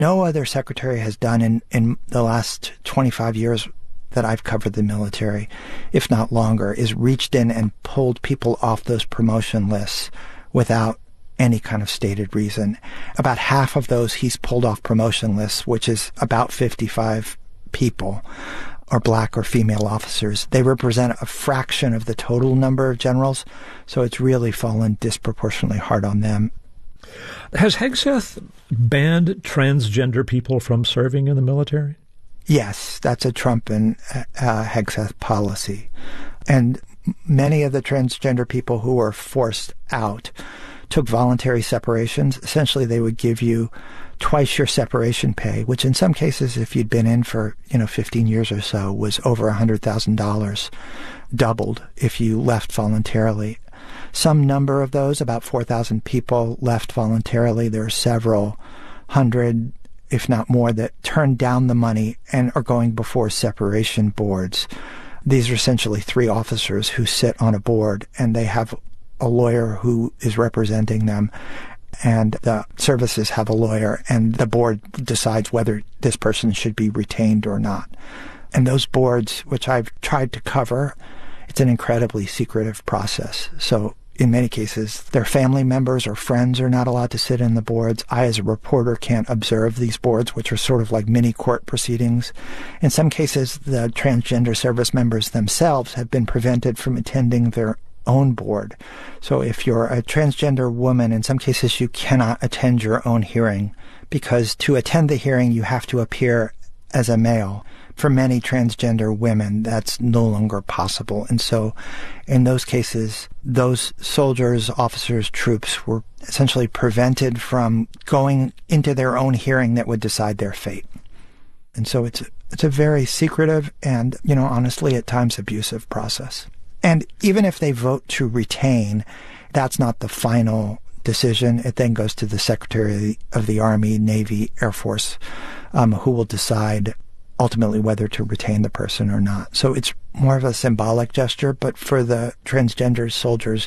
no other secretary has done in the last 25 years that I've covered the military, if not longer, is reached in and pulled people off those promotion lists without any kind of stated reason. About half of those he's pulled off promotion lists, which is about 55 people, are black or female officers. They represent a fraction of the total number of generals, so it's really fallen disproportionately hard on them. Has Hegseth banned transgender people from serving in the military? Yes, that's a Trump and Hegseth policy. And many of the transgender people who were forced out took voluntary separations. Essentially, they would give you twice your separation pay, which in some cases, if you'd been in for, 15 years or so, was over $100,000, doubled if you left voluntarily. Some number of those, about 4,000 people, left voluntarily. There are several hundred, if not more, that turned down the money and are going before separation boards. These are essentially 3 officers who sit on a board, and they have a lawyer who is representing them, and the services have a lawyer, and the board decides whether this person should be retained or not. And those boards, which I've tried to cover, it's an incredibly secretive process. So in many cases, their family members or friends are not allowed to sit in the boards. I, as a reporter, can't observe these boards, which are sort of like mini court proceedings. In some cases, the transgender service members themselves have been prevented from attending their own board. So if you're a transgender woman, in some cases you cannot attend your own hearing, because to attend the hearing you have to appear as a male. For many transgender women, that's no longer possible. And so in those cases, those soldiers, officers, troops were essentially prevented from going into their own hearing that would decide their fate. And so it's a very secretive and, honestly, at times abusive process. And even if they vote to retain, that's not the final decision. It then goes to the Secretary of the Army, Navy, Air Force, who will decide ultimately whether to retain the person or not. So it's more of a symbolic gesture, but for the transgender soldiers,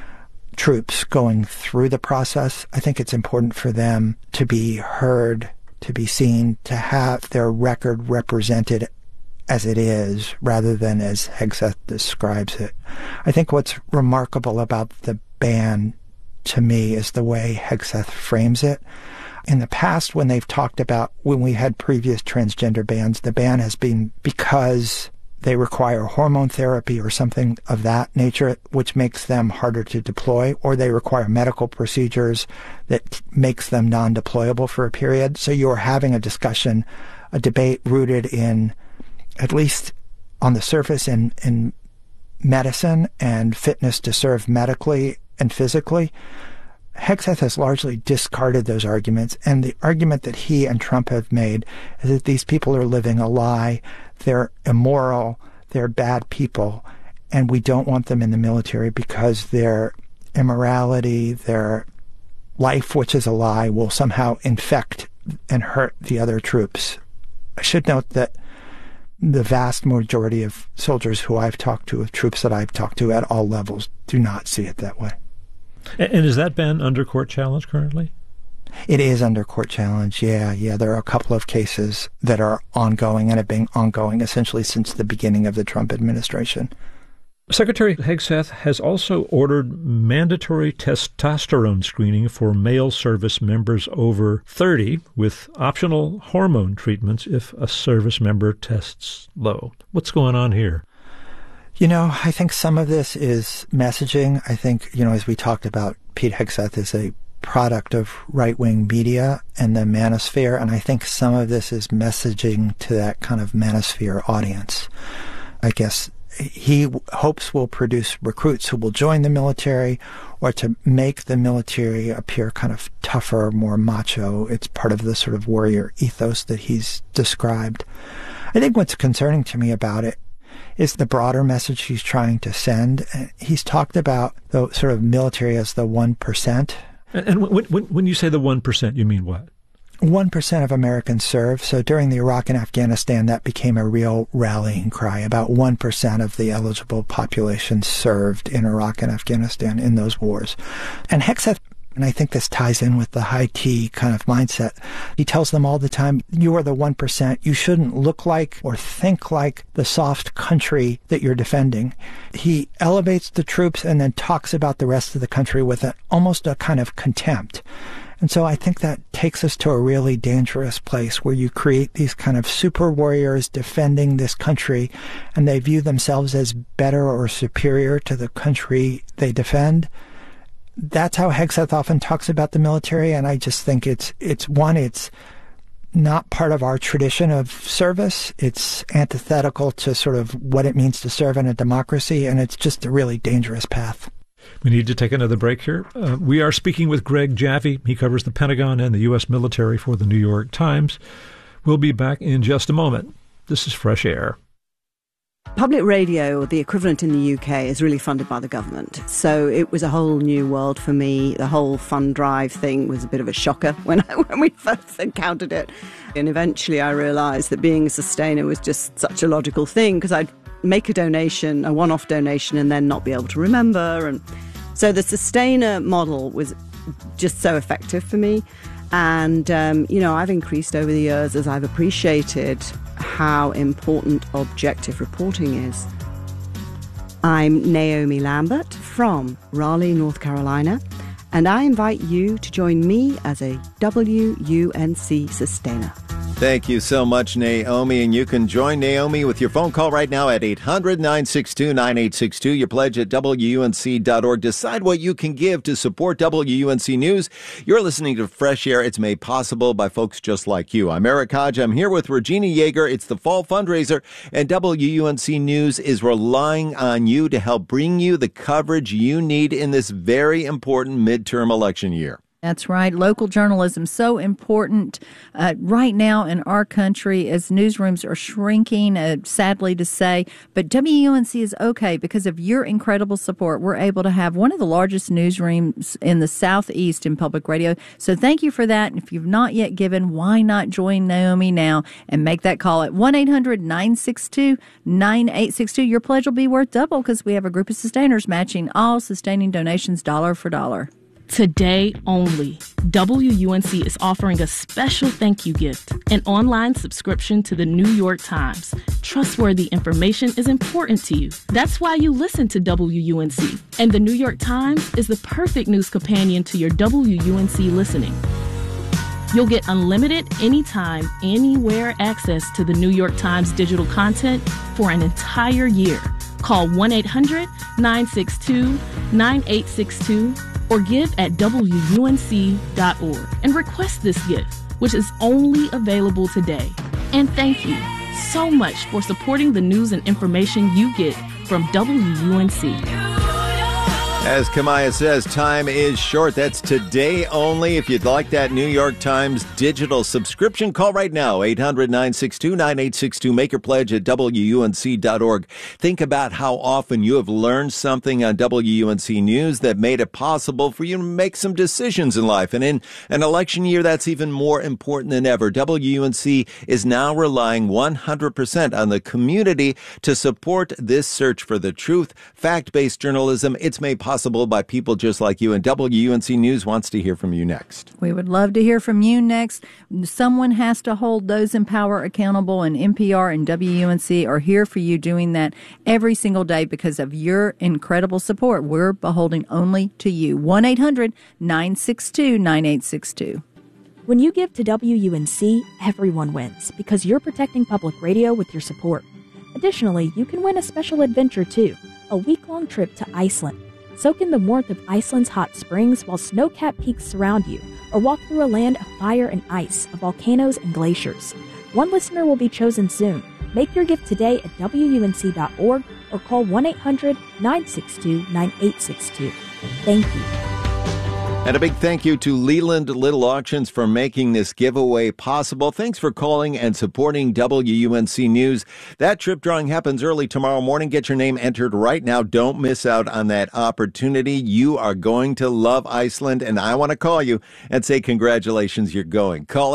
troops going through the process, I think it's important for them to be heard, to be seen, to have their record represented as it is, rather than as Hegseth describes it. I think what's remarkable about the ban, to me, is the way Hegseth frames it. In the past, when they've talked about, when we had previous transgender bans, the ban has been because they require hormone therapy or something of that nature, which makes them harder to deploy, or they require medical procedures that makes them non-deployable for a period. So you're having a discussion, a debate rooted in, at least on the surface, in medicine and fitness to serve medically and physically. Hegseth has largely discarded those arguments, and the argument that he and Trump have made is that these people are living a lie, they're immoral, they're bad people, and we don't want them in the military because their immorality, their life, which is a lie, will somehow infect and hurt the other troops. I should note that the vast majority of soldiers who I've talked to, of troops that I've talked to at all levels, do not see it that way. And is that ban under court challenge currently? It is under court challenge, yeah. There are a couple of cases that are ongoing and have been ongoing essentially since the beginning of the Trump administration. Secretary Hegseth has also ordered mandatory testosterone screening for male service members over 30 with optional hormone treatments if a service member tests low. What's going on here? I think some of this is messaging. I think, as we talked about, Pete Hegseth is a product of right-wing media and the manosphere, and I think some of this is messaging to that kind of manosphere audience. I guess he hopes will produce recruits who will join the military, or to make the military appear kind of tougher, more macho. It's part of the sort of warrior ethos that he's described. I think what's concerning to me about it is the broader message he's trying to send. He's talked about the sort of military as the 1%. And when you say the 1%, you mean what? 1% of Americans serve. So during the Iraq and Afghanistan, that became a real rallying cry. About 1% of the eligible population served in Iraq and Afghanistan in those wars. And Hegseth And I think this ties in with the high T kind of mindset. He tells them all the time, you are the 1%. You shouldn't look like or think like the soft country that you're defending. He elevates the troops and then talks about the rest of the country with almost a kind of contempt. And so I think that takes us to a really dangerous place where you create these kind of super warriors defending this country, and they view themselves as better or superior to the country they defend. That's how Hegseth often talks about the military, and I just think it's not part of our tradition of service. It's antithetical to sort of what it means to serve in a democracy, and it's just a really dangerous path. We need to take another break here. We are speaking with Greg Javy. He covers the Pentagon and the U.S. military for the New York Times. We'll be back in just a moment. This is Fresh Air. Public radio, or the equivalent in the UK, is really funded by the government. So it was a whole new world for me. The whole fund drive thing was a bit of a shocker when we first encountered it. And eventually I realised that being a sustainer was just such a logical thing, because I'd make a donation, a one-off donation, and then not be able to remember. And so the sustainer model was just so effective for me. And, I've increased over the years as I've appreciated how important objective reporting is. I'm Naomi Lambert from Raleigh, North Carolina, and I invite you to join me as a WUNC sustainer. Thank you so much, Naomi. And you can join Naomi with your phone call right now at 800-962-9862. Your pledge at WUNC.org. Decide what you can give to support WUNC News. You're listening to Fresh Air. It's made possible by folks just like you. I'm Eric Hodge. I'm here with Regina Yeager. It's the fall fundraiser, and WUNC News is relying on you to help bring you the coverage you need in this very important midterm election year. That's right. Local journalism, so important right now in our country as newsrooms are shrinking, sadly to say. But WUNC is okay because of your incredible support. We're able to have one of the largest newsrooms in the Southeast in public radio. So thank you for that. And if you've not yet given, why not join Naomi now and make that call at 1-800-962-9862. Your pledge will be worth double because we have a group of sustainers matching all sustaining donations dollar for dollar. Today only, WUNC is offering a special thank you gift, an online subscription to the New York Times. Trustworthy information is important to you. That's why you listen to WUNC. And the New York Times is the perfect news companion to your WUNC listening. You'll get unlimited, anytime, anywhere access to the New York Times digital content for an entire year. Call 1-800-962-9862 or give at WUNC.org and request this gift, which is only available today. And thank you so much for supporting the news and information you get from WUNC. As Kamaya says, time is short. That's today only. If you'd like that New York Times digital subscription, call right now, 800-962-9862. Make your pledge at WUNC.org. Think about how often you have learned something on WUNC News that made it possible for you to make some decisions in life. And in an election year, that's even more important than ever. WUNC is now relying 100% on the community to support this search for the truth. Fact-based journalism, it's made possible by people just like you, and WUNC News wants to hear from you next. We would love to hear from you next. Someone has to hold those in power accountable, and NPR and WUNC are here for you doing that every single day because of your incredible support. We're beholden only to you. 1-800-962-9862. When you give to WUNC, everyone wins because you're protecting public radio with your support. Additionally, you can win a special adventure too, a week-long trip to Iceland. Soak in the warmth of Iceland's hot springs while snow-capped peaks surround you, or walk through a land of fire and ice, of volcanoes and glaciers. One listener will be chosen soon. Make your gift today at WUNC.org or call 1-800-962-9862. Thank you. And a big thank you to Leland Little Auctions for making this giveaway possible. Thanks for calling and supporting WUNC News. That trip drawing happens early tomorrow morning. Get your name entered right now. Don't miss out on that opportunity. You are going to love Iceland, and I want to call you and say congratulations, you're going. Call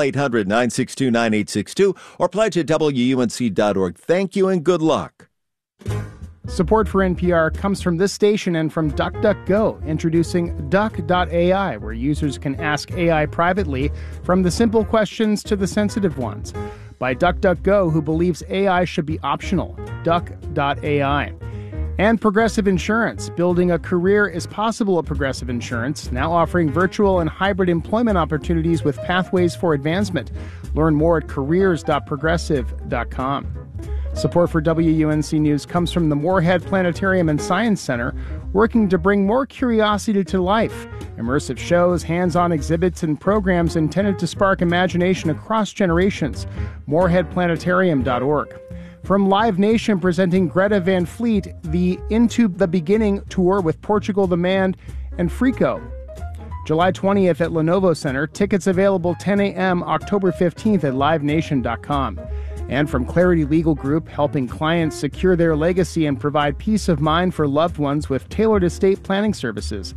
800-962-9862 or pledge at WUNC.org. Thank you and good luck. Support for NPR comes from this station and from DuckDuckGo, introducing Duck.ai, where users can ask AI privately from the simple questions to the sensitive ones. By DuckDuckGo, who believes AI should be optional. Duck.ai. And Progressive Insurance. Building a career is possible at Progressive Insurance, now offering virtual and hybrid employment opportunities with pathways for advancement. Learn more at careers.progressive.com. Support for WUNC News comes from the Moorhead Planetarium and Science Center, working to bring more curiosity to life. Immersive shows, hands-on exhibits, and programs intended to spark imagination across generations. MoorheadPlanetarium.org. From Live Nation presenting Greta Van Fleet, the Into the Beginning tour with Portugal the Man and Frico. July 20th at Lenovo Center. Tickets available 10 a.m. October 15th at livenation.com. And from Clarity Legal Group, helping clients secure their legacy and provide peace of mind for loved ones with tailored estate planning services.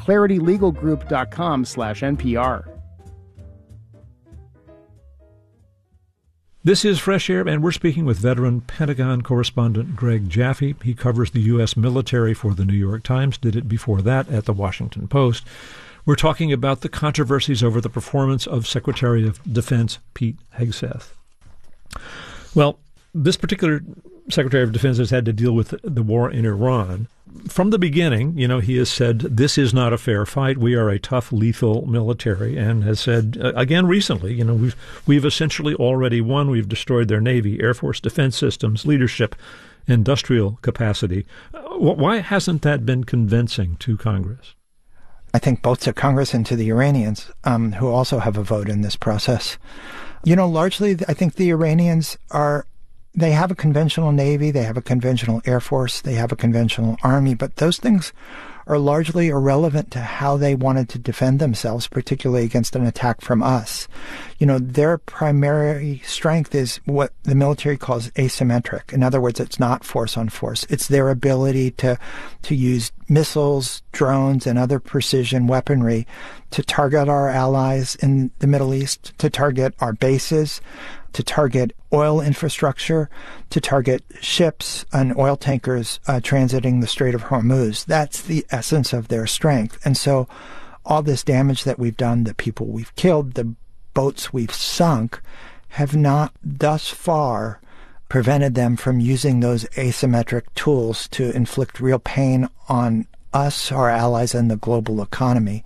claritylegalgroup.com/NPR. This is Fresh Air, and we're speaking with veteran Pentagon correspondent Greg Jaffe. He covers the U.S. military for the New York Times, did it before that at the Washington Post. We're talking about the controversies over the performance of Secretary of Defense Pete Hegseth. Well, this particular Secretary of Defense has had to deal with the war in Iran. From the beginning, he has said, this is not a fair fight. We are a tough, lethal military, and has said, again recently, we've essentially already won. We've destroyed their Navy, Air Force defense systems, leadership, industrial capacity. Why hasn't that been convincing to Congress? I think both to Congress and to the Iranians, who also have a vote in this process. Largely, I think the Iranians they have a conventional Navy, they have a conventional Air Force, they have a conventional Army, but those things are largely irrelevant to how they wanted to defend themselves, particularly against an attack from us. Their primary strength is what the military calls asymmetric. In other words, it's not force on force. It's their ability to use missiles, drones, and other precision weaponry to target our allies in the Middle East, to target our bases, to target oil infrastructure, to target ships and oil tankers transiting the Strait of Hormuz. That's the essence of their strength. And so all this damage that we've done, the people we've killed, the boats we've sunk, have not thus far prevented them from using those asymmetric tools to inflict real pain on us, our allies, and the global economy.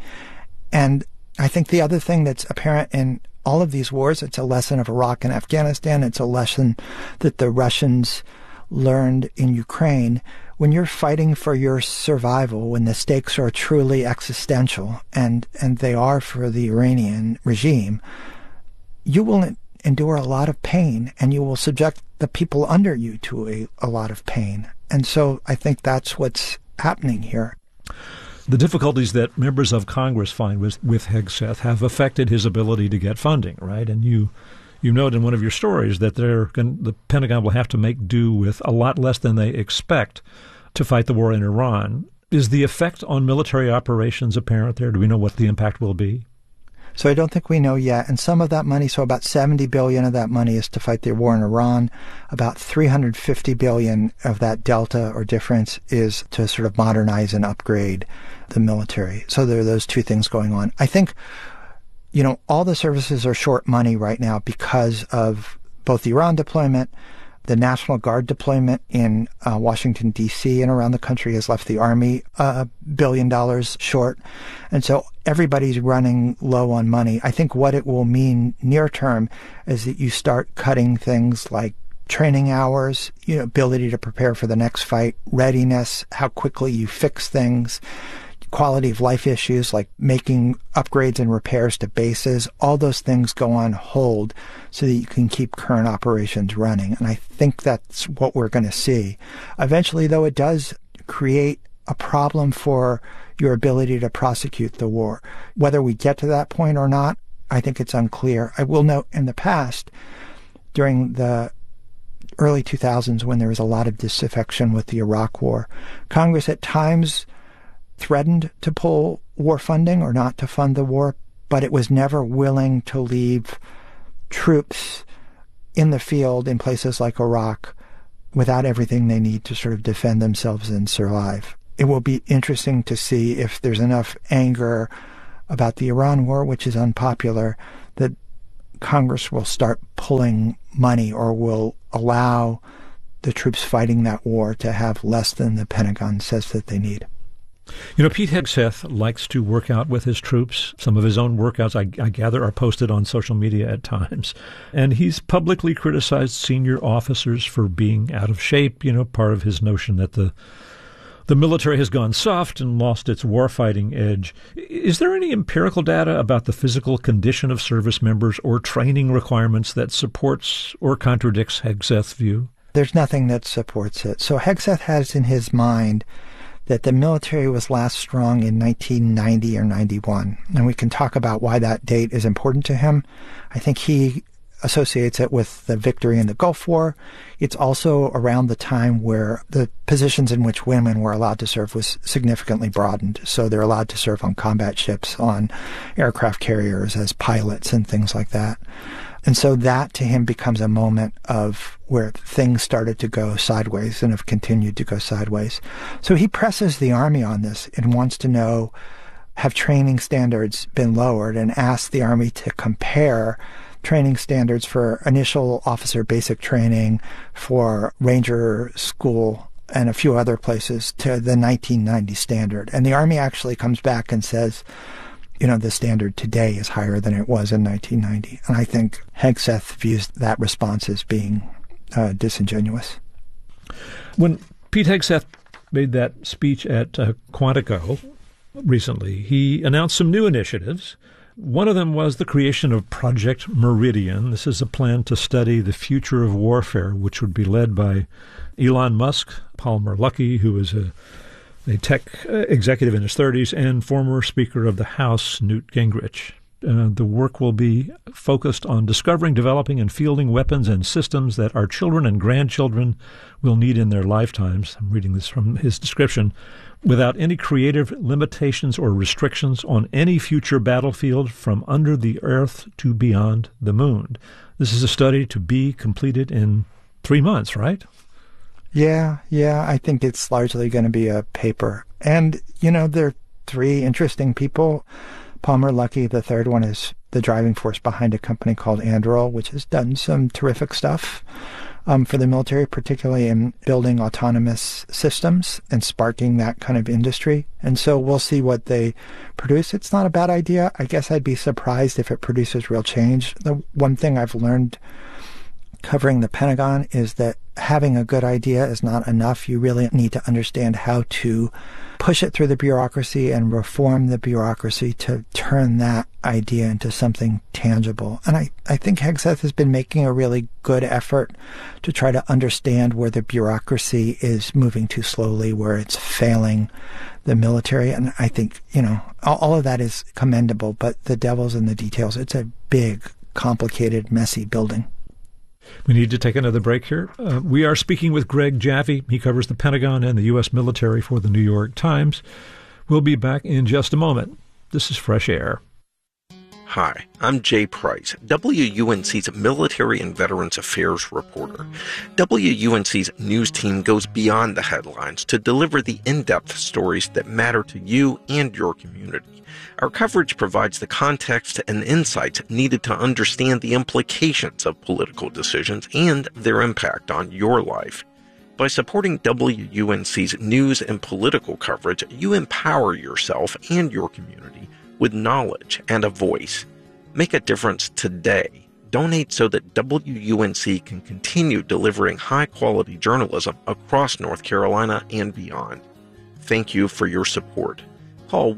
And I think the other thing that's apparent in all of these wars, it's a lesson of Iraq and Afghanistan. It's a lesson that the Russians learned in Ukraine. When you're fighting for your survival, when the stakes are truly existential, and they are for the Iranian regime, you will endure a lot of pain, and you will subject the people under you to a lot of pain. And so I think that's what's happening here. The difficulties that members of Congress find with Hegseth have affected his ability to get funding, right? And you note in one of your stories that the Pentagon will have to make do with a lot less than they expect to fight the war in Iran. Is the effect on military operations apparent there? Do we know what the impact will be? So I don't think we know yet. And some of that money, so about $70 billion of that money is to fight the war in Iran. About $350 billion of that delta or difference is to sort of modernize and upgrade the military. So there are those two things going on. I think, all the services are short money right now because of both the Iran deployment. The National Guard deployment in Washington, D.C. and around the country has left the Army $1 billion short. And so everybody's running low on money. I think what it will mean near term is that you start cutting things like training hours, ability to prepare for the next fight, readiness, how quickly you fix things, quality of life issues like making upgrades and repairs to bases. All those things go on hold so that you can keep current operations running. And I think that's what we're going to see. Eventually, though, it does create a problem for your ability to prosecute the war. Whether we get to that point or not, I think it's unclear. I will note in the past, during the early 2000s, when there was a lot of disaffection with the Iraq War, Congress at times threatened to pull war funding or not to fund the war, but it was never willing to leave troops in the field in places like Iraq without everything they need to sort of defend themselves and survive. It will be interesting to see if there's enough anger about the Iran war, which is unpopular, that Congress will start pulling money or will allow the troops fighting that war to have less than the Pentagon says that they need. You know, Pete Hegseth likes to work out with his troops. Some of his own workouts, I gather, are posted on social media at times. And he's publicly criticized senior officers for being out of shape, you know, part of his notion that the military has gone soft and lost its warfighting edge. Is there any empirical data about the physical condition of service members or training requirements that supports or contradicts Hegseth's view? There's nothing that supports it. So Hegseth has in his mind that the military was last strong in 1990 or 91. And we can talk about why that date is important to him. I think he associates it with the victory in the Gulf War. It's also around the time where the positions in which women were allowed to serve was significantly broadened. So they're allowed to serve on combat ships, on aircraft carriers as pilots and things like that. And so that to him becomes a moment of where things started to go sideways and have continued to go sideways. So he presses the Army on this and wants to know, have training standards been lowered, and asks the Army to compare training standards for initial officer basic training, for Ranger School, and a few other places to the 1990 standard. And the Army actually comes back and says, you know, the standard today is higher than it was in 1990. And I think Hegseth views that response as being disingenuous. When Pete Hegseth made that speech at Quantico recently, he announced some new initiatives. One of them was the creation of Project Meridian. This is a plan to study the future of warfare, which would be led by Elon Musk, Palmer Luckey, who is a tech executive in his 30s, and former Speaker of the House, Newt Gingrich. The work will be focused on discovering, developing, and fielding weapons and systems that our children and grandchildren will need in their lifetimes. I'm reading this from his description. Without any creative limitations or restrictions on any future battlefield from under the earth to beyond the moon. This is a study to be completed in 3 months, right? Yeah, I think it's largely going to be a paper. And, you know, there are three interesting people. Palmer Luckey, the third one, is the driving force behind a company called Anduril, which has done some terrific stuff for the military, particularly in building autonomous systems and sparking that kind of industry. And so we'll see what they produce. It's not a bad idea. I guess I'd be surprised if it produces real change. The one thing I've learned covering the Pentagon is that having a good idea is not enough. You really need to understand how to push it through the bureaucracy and reform the bureaucracy to turn that idea into something tangible. And I think Hegseth has been making a really good effort to try to understand where the bureaucracy is moving too slowly, where it's failing the military. And I think, you know, all of that is commendable, but the devil's in the details. It's a big, complicated, messy building. We need to take another break here. We are speaking with Greg Jaffee. He covers the Pentagon and the U.S. military for the New York Times. We'll be back in just a moment. This is Fresh Air. Hi, I'm Jay Price, WUNC's Military and Veterans Affairs reporter. WUNC's news team goes beyond the headlines to deliver the in-depth stories that matter to you and your community. Our coverage provides the context and insights needed to understand the implications of political decisions and their impact on your life. By supporting WUNC's news and political coverage, you empower yourself and your community with knowledge and a voice. Make a difference today. Donate so that WUNC can continue delivering high-quality journalism across North Carolina and beyond. Thank you for your support. Call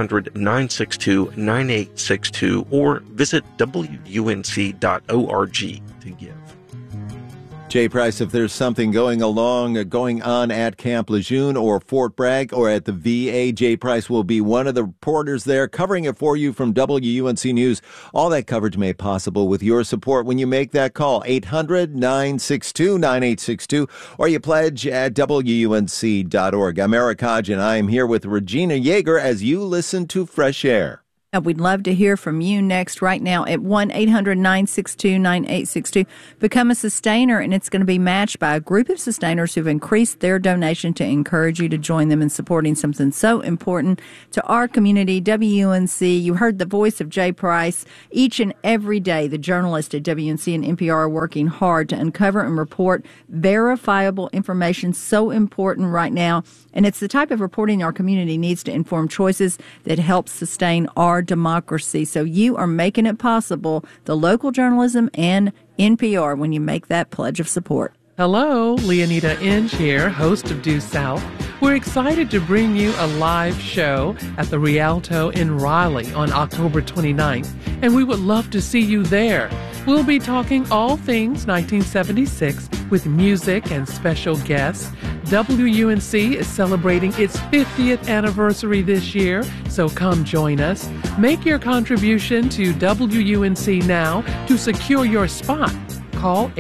1-800-962-9862 or visit WUNC.org to give. Jay Price, if there's something going on at Camp Lejeune or Fort Bragg or at the VA, Jay Price will be one of the reporters there covering it for you from WUNC News. All that coverage made possible with your support when you make that call, 800-962-9862, or you pledge at WUNC.org. I'm Eric Hodge, and I am here with Regina Yeager as you listen to Fresh Air. We'd love to hear from you next right now at 1-800-962-9862. Become a sustainer, and it's going to be matched by a group of sustainers who've increased their donation to encourage you to join them in supporting something so important to our community, WUNC. You heard the voice of Jay Price. Each and every day, the journalists at WUNC and NPR are working hard to uncover and report verifiable information so important right now. And it's the type of reporting our community needs to inform choices that help sustain our democracy. So you are making it possible, the local journalism and NPR, when you make that pledge of support. Hello, Leonida Inge here, host of Due South. We're excited to bring you a live show at the Rialto in Raleigh on October 29th, and we would love to see you there. We'll be talking all things 1976 with music and special guests. WUNC is celebrating its 50th anniversary this year, so come join us. Make your contribution to WUNC now to secure your spot. Call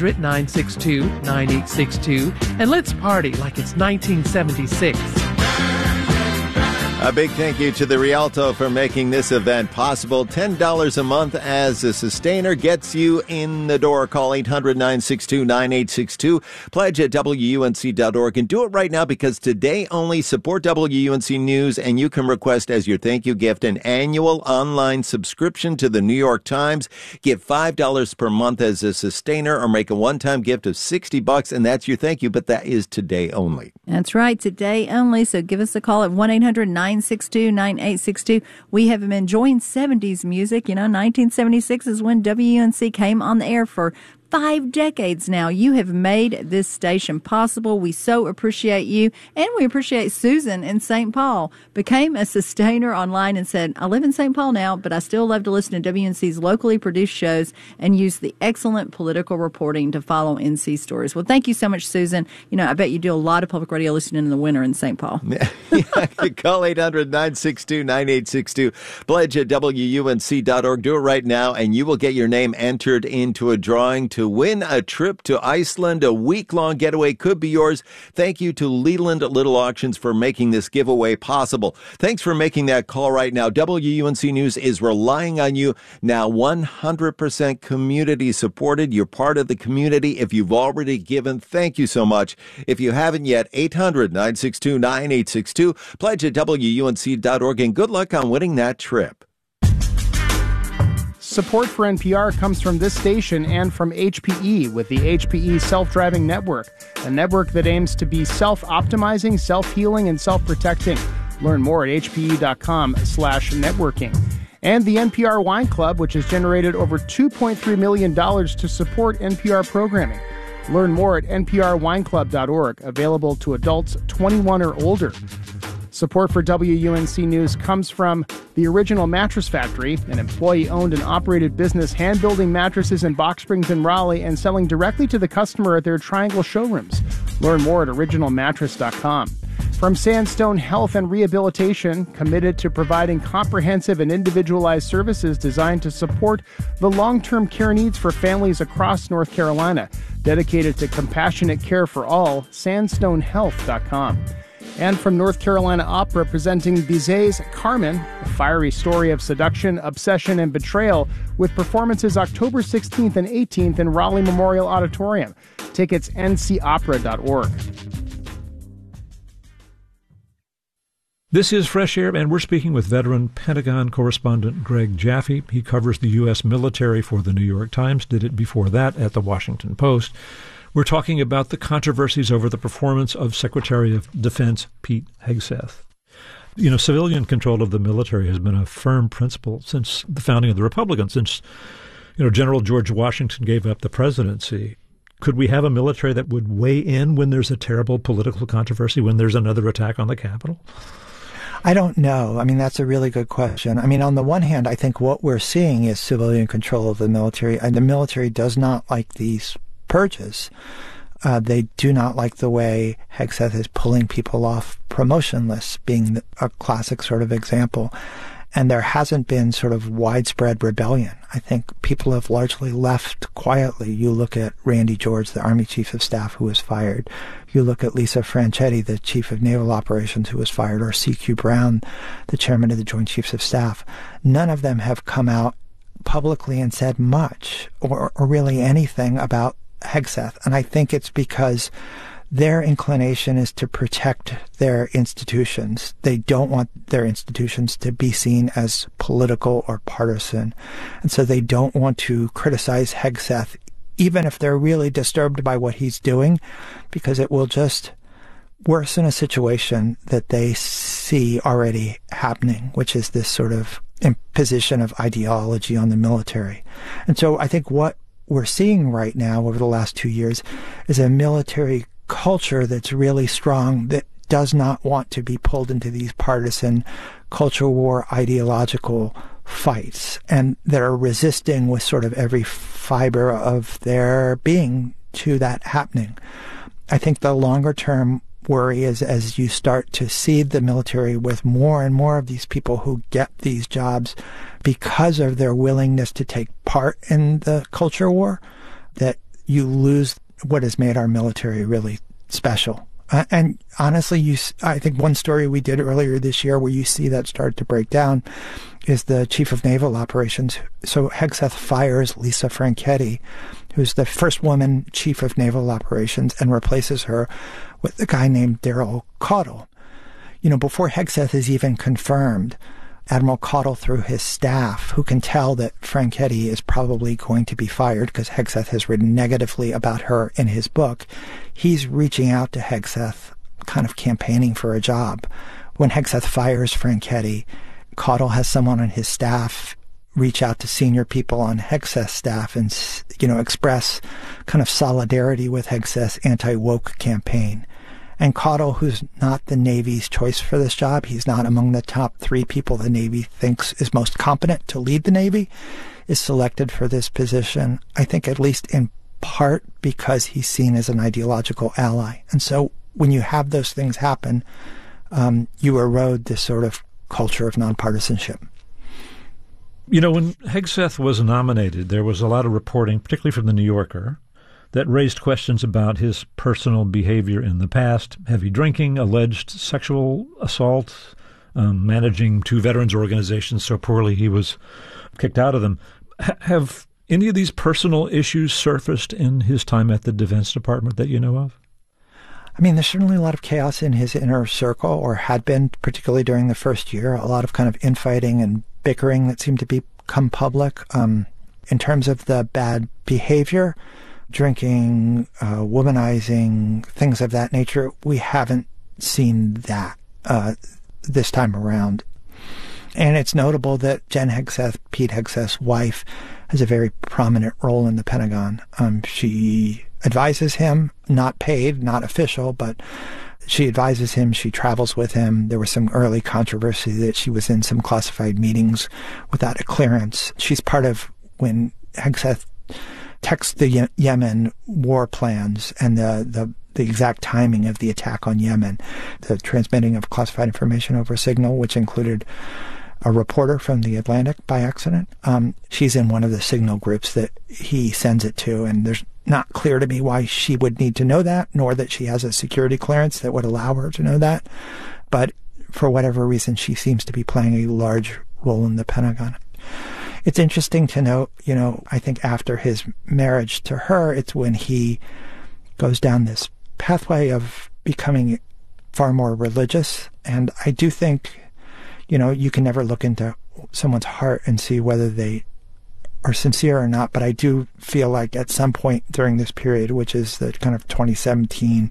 800-962-9862 and let's party like it's 1976. A big thank you to the Rialto for making this event possible. $10 a month as a sustainer gets you in the door. Call 800-962-9862. Pledge at WUNC.org and do it right now because today only support WUNC News and you can request as your thank you gift an annual online subscription to the New York Times. Give $5 per month as a sustainer or make a one-time gift of $60 and that's your thank you, but that is today only. That's right, today only. So give us a call at 1-800-962-9862. We have been enjoying 70s music. You know, 1976 is when WUNC came on the air for 5 decades now. You have made this station possible. We so appreciate you. And we appreciate Susan in St. Paul. Became a sustainer online and said, I live in St. Paul now, but I still love to listen to WUNC's locally produced shows and use the excellent political reporting to follow NC stories. Well, thank you so much, Susan. You know, I bet you do a lot of public radio listening in the winter in St. Paul. Yeah, call 800-962-9862. Pledge at WUNC.org. Do it right now, and you will get your name entered into a drawing to win a trip to Iceland. A week-long getaway could be yours. Thank you to Leland Little Auctions for making this giveaway possible. Thanks for making that call right now. WUNC News is relying on you now. 100% community supported. You're part of the community. If you've already given, thank you so much. If you haven't yet, 800-962-9862. Pledge at WUNC.org and good luck on winning that trip. Support for NPR comes from this station and from HPE with the HPE Self-Driving Network, a network that aims to be self-optimizing, self-healing, and self-protecting. Learn more at hpe.com/networking. And the NPR Wine Club, which has generated over $2.3 million to support NPR programming. Learn more at nprwineclub.org, available to adults 21 or older. Support for WUNC News comes from the Original Mattress Factory, an employee-owned and operated business hand-building mattresses in Box Springs and Raleigh and selling directly to the customer at their Triangle showrooms. Learn more at originalmattress.com. From Sandstone Health and Rehabilitation, committed to providing comprehensive and individualized services designed to support the long-term care needs for families across North Carolina. Dedicated to compassionate care for all, sandstonehealth.com. And from North Carolina Opera, presenting Bizet's Carmen, a fiery story of seduction, obsession, and betrayal, with performances October 16th and 18th in Raleigh Memorial Auditorium. Tickets ncopera.org. This is Fresh Air, and we're speaking with veteran Pentagon correspondent Greg Jaffe. He covers the U.S. military for the New York Times, did it before that at the Washington Post. We're talking about the controversies over the performance of Secretary of Defense Pete Hegseth. You know, civilian control of the military has been a firm principle since the founding of the Republic, since, you know, General George Washington gave up the presidency. Could we have a military that would weigh in when there's a terrible political controversy, when there's another attack on the Capitol? I don't know. I mean, that's a really good question. I mean, on the one hand, I think what we're seeing is civilian control of the military, and the military does not like these purges. They do not like the way Hegseth is pulling people off promotion lists, being a classic sort of example. And there hasn't been sort of widespread rebellion. I think people have largely left quietly. You look at Randy George, the Army Chief of Staff, who was fired. You look at Lisa Franchetti, the Chief of Naval Operations, who was fired, or C.Q. Brown, the Chairman of the Joint Chiefs of Staff. None of them have come out publicly and said much or really anything about Hegseth. And I think it's because their inclination is to protect their institutions. They don't want their institutions to be seen as political or partisan. And so they don't want to criticize Hegseth, even if they're really disturbed by what he's doing, because it will just worsen a situation that they see already happening, which is this sort of imposition of ideology on the military. And so I think what we're seeing right now over the last 2 years is a military culture that's really strong, that does not want to be pulled into these partisan culture war ideological fights, and that are resisting with sort of every fiber of their being to that happening. I think the longer term worry is as you start to see the military with more and more of these people who get these jobs because of their willingness to take part in the culture war, that you lose what has made our military really special. And honestly, I think one story we did earlier this year where you see that start to break down is the Chief of Naval Operations. So Hegseth fires Lisa Franchetti, who's the first woman Chief of Naval Operations, and replaces her with a guy named Daryl Caudle. You know, before Hegseth is even confirmed, Admiral Caudle, through his staff, who can tell that Franchetti is probably going to be fired because Hegseth has written negatively about her in his book, he's reaching out to Hegseth, kind of campaigning for a job. When Hegseth fires Franchetti, Caudle has someone on his staff reach out to senior people on Hegseth's staff and, express kind of solidarity with Hegseth's anti-woke campaign. And Caudle, who's not the Navy's choice for this job, he's not among the top 3 people the Navy thinks is most competent to lead the Navy, is selected for this position, I think at least in part because he's seen as an ideological ally. And so when you have those things happen, you erode this sort of culture of nonpartisanship. You know, when Hegseth was nominated, there was a lot of reporting, particularly from the New Yorker, that raised questions about his personal behavior in the past: heavy drinking, alleged sexual assault, managing 2 veterans organizations so poorly he was kicked out of them. Have any of these personal issues surfaced in his time at the Defense Department that you know of? I mean, there's certainly a lot of chaos in his inner circle, or had been, particularly during the first year, a lot of kind of infighting and bickering that seemed to become public. In terms of the bad behavior, drinking, womanizing, things of that nature, we haven't seen that this time around. And it's notable that Jen Hegseth, Pete Hegseth's wife, has a very prominent role in the Pentagon. She advises him, not paid, not official, but she advises him, she travels with him. There was some early controversy that she was in some classified meetings without a clearance. She's part of when Hegseth texts the Yemen war plans and the exact timing of the attack on Yemen, the transmitting of classified information over signal, which included a reporter from The Atlantic by accident. She's in one of the signal groups that he sends it to, and there's not clear to me why she would need to know that, nor that she has a security clearance that would allow her to know that. But for whatever reason, she seems to be playing a large role in the Pentagon. It's interesting to note, I think after his marriage to her, it's when he goes down this pathway of becoming far more religious. And I do think, you can never look into someone's heart and see whether they are sincere or not. But I do feel like at some point during this period, which is the kind of 2017,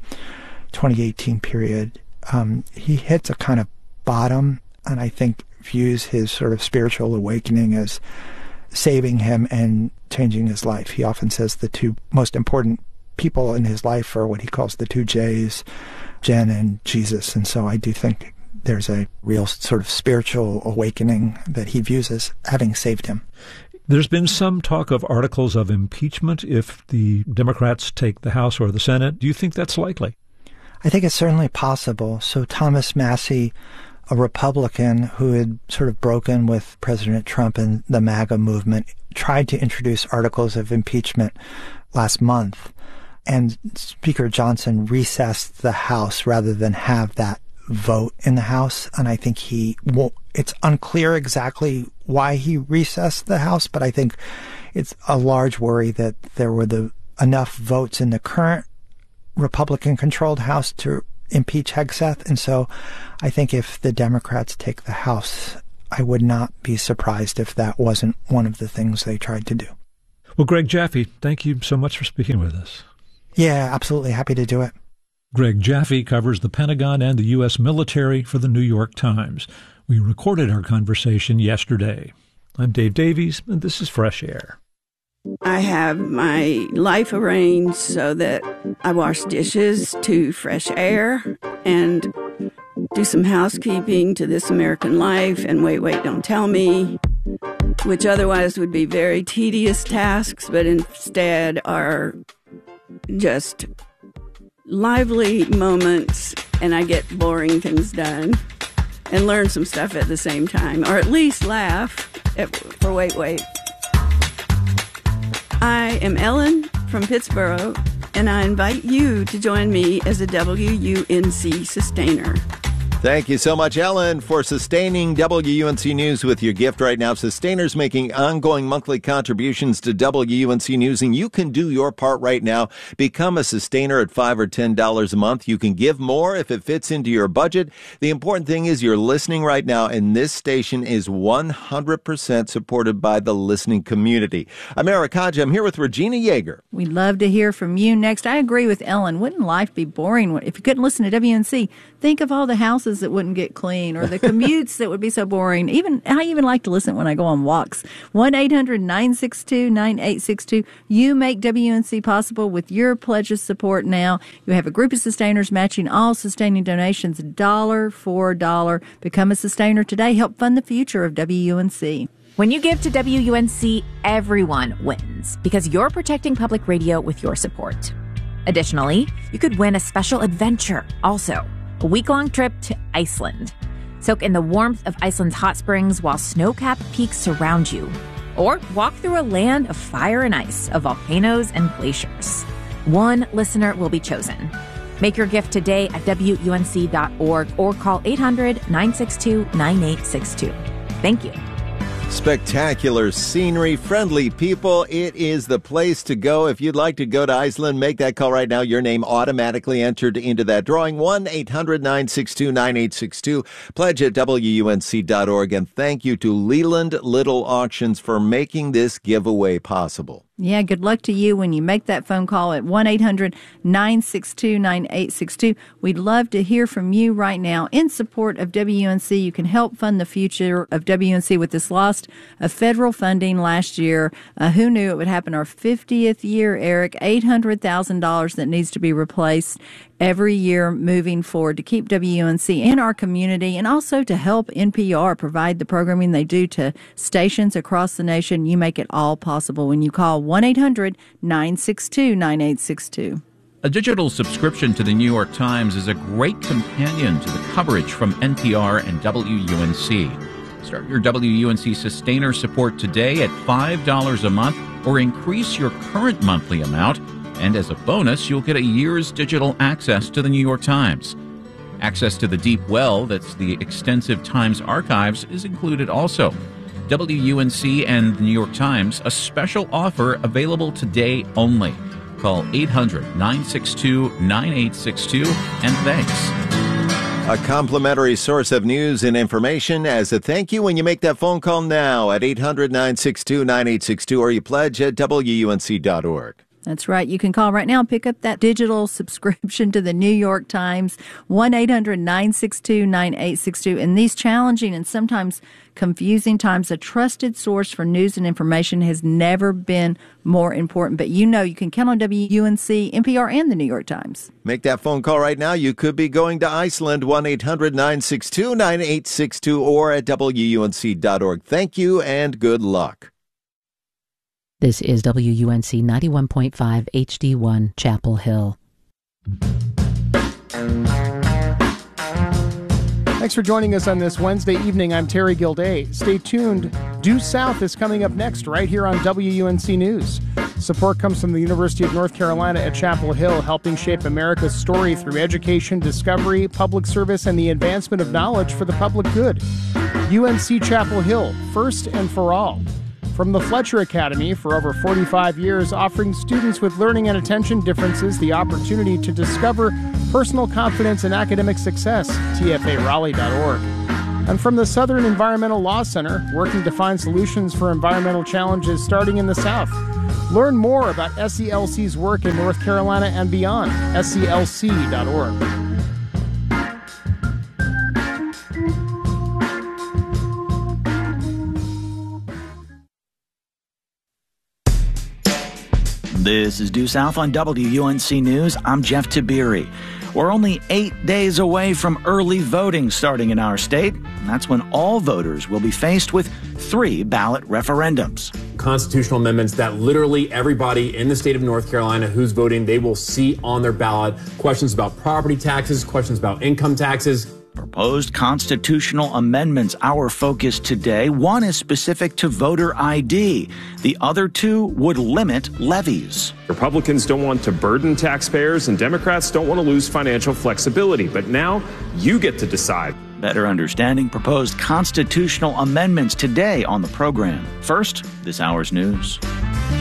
2018 period, he hits a kind of bottom, and I think views his sort of spiritual awakening as saving him and changing his life. He often says the 2 most important people in his life are what he calls the 2 J's, Jen and Jesus. And so I do think there's a real sort of spiritual awakening that he views as having saved him. There's been some talk of articles of impeachment if the Democrats take the House or the Senate. Do you think that's likely? I think it's certainly possible. So Thomas Massie, a Republican who had sort of broken with President Trump and the MAGA movement, tried to introduce articles of impeachment last month. And Speaker Johnson recessed the House rather than have that vote in the House. And I think it's unclear exactly why he recessed the House, but I think it's a large worry that there were enough votes in the current Republican-controlled House to impeach Hegseth. And so I think if the Democrats take the House, I would not be surprised if that wasn't one of the things they tried to do. Well, Greg Jaffe, thank you so much for speaking with us. Yeah, absolutely. Happy to do it. Greg Jaffe covers the Pentagon and the U.S. military for the New York Times. We recorded our conversation yesterday. I'm Dave Davies, and this is Fresh Air. I have my life arranged so that I wash dishes to Fresh Air and do some housekeeping to This American Life and Wait, Don't Tell Me, which otherwise would be very tedious tasks, but instead are just lively moments, and I get boring things done and learn some stuff at the same time, or at least laugh for Wait. I am Ellen from Pittsburgh, and I invite you to join me as a WUNC sustainer. Thank you so much, Ellen, for sustaining WUNC News with your gift right now. Sustainers making ongoing monthly contributions to WUNC News, and you can do your part right now. Become a sustainer at $5 or $10 a month. You can give more if it fits into your budget. The important thing is you're listening right now, and this station is 100% supported by the listening community. I'm Eric Hodge. I'm here with Regina Yeager. We'd love to hear from you next. I agree with Ellen. Wouldn't life be boring if you couldn't listen to WUNC? Think of all the houses that wouldn't get clean, or the commutes that would be so boring. I even like to listen when I go on walks. 1-800-962-9862. You make WUNC possible with your pledge of support now. You have a group of sustainers matching all sustaining donations dollar for dollar. Become a sustainer today. Help fund the future of WUNC. When you give to WUNC, everyone wins because you're protecting public radio with your support. Additionally, you could win a special adventure also. A week-long trip to Iceland. Soak in the warmth of Iceland's hot springs while snow-capped peaks surround you. Or walk through a land of fire and ice, of volcanoes and glaciers. One listener will be chosen. Make your gift today at WUNC.org or call 800-962-9862. Thank you. Spectacular scenery, friendly people. It is the place to go. If you'd like to go to Iceland, make that call right now. Your name automatically entered into that drawing. 1-800-962-9862. Pledge at WUNC.org. And thank you to Leland Little Auctions for making this giveaway possible. Yeah, good luck to you when you make that phone call at 1-800-962-9862. We'd love to hear from you right now in support of WUNC. You can help fund the future of WUNC with this loss of federal funding last year. Who knew it would happen our 50th year, Eric? $800,000 that needs to be replaced every year moving forward to keep WUNC in our community and also to help NPR provide the programming they do to stations across the nation. You make it all possible when you call 1-800-962-9862. A digital subscription to the New York Times is a great companion to the coverage from NPR and WUNC. Start your WUNC sustainer support today at $5 a month or increase your current monthly amount. And as a bonus, you'll get a year's digital access to the New York Times. Access to the deep well, that's the extensive Times archives, is included also. WUNC and the New York Times, a special offer available today only. Call 800-962-9862, and thanks. A complimentary source of news and information as a thank you when you make that phone call now at 800-962-9862 or you pledge at WUNC.org. That's right. You can call right now and pick up that digital subscription to the New York Times, 1-800-962-9862. In these challenging and sometimes confusing times, a trusted source for news and information has never been more important. But you know you can count on WUNC, NPR, and the New York Times. Make that phone call right now. You could be going to Iceland, 1-800-962-9862 or at WUNC.org. Thank you and good luck. This is WUNC 91.5 HD1 Chapel Hill. Thanks Thanks for joining us on this Wednesday evening. I'm Terry Gilday. Stay tuned. Due South is coming up next right here on WUNC News. Support comes from the University of North Carolina at Chapel Hill, helping shape America's story through education, discovery, public service, and the advancement of knowledge for the public good. UNC Chapel Hill, first and for all. From the Fletcher Academy, for over 45 years, offering students with learning and attention differences the opportunity to discover personal confidence and academic success, tfaraleigh.org. And from the Southern Environmental Law Center, working to find solutions for environmental challenges starting in the South. Learn more about SELC's work in North Carolina and beyond, SELC.org. This is Due South on WUNC News. I'm Jeff Tiberi. We're only 8 days away from early voting starting in our state. That's when all voters will be faced with 3 ballot referendums. Constitutional amendments that literally everybody in the state of North Carolina who's voting, they will see on their ballot. Questions about property taxes, questions about income taxes. Proposed constitutional amendments, our focus today. One is specific to voter ID. The other 2 would limit levies. Republicans don't want to burden taxpayers, and Democrats don't want to lose financial flexibility. But now you get to decide. Better understanding proposed constitutional amendments today on the program. First, this hour's news.